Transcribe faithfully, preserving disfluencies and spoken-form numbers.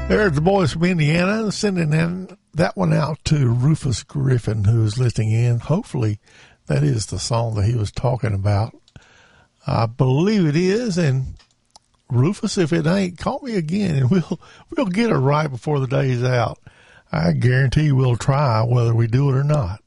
There's the boys from Indiana sending in that one out to Rufus Griffin, who is listening in. Hopefully that is the song that he was talking about. I believe it is. And Rufus, if it ain't, call me again and we'll, we'll get it right before the day is out. I guarantee we'll try whether we do it or not.